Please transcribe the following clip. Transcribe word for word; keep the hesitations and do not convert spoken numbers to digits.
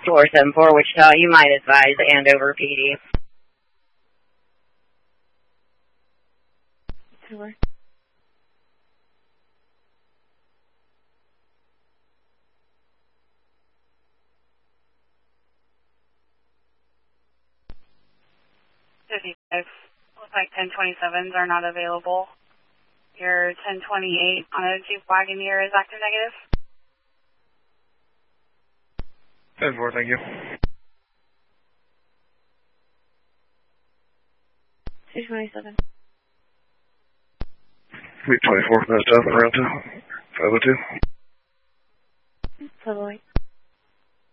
four seven four Wichita, you might advise Andover P D. Sure. fifty-five. Looks like ten twenty-sevens are not available. Your ten twenty-eight on a Jeep Wagoneer is active negative. ten four, thank you. two twenty-seven. Week twenty-four, that's up, around two. five oh two. Totally.